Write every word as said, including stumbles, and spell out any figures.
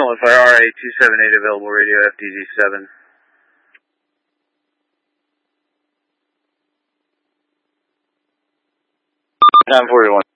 Fire R A two seven eight available radio F D Z seven. nine forty-one.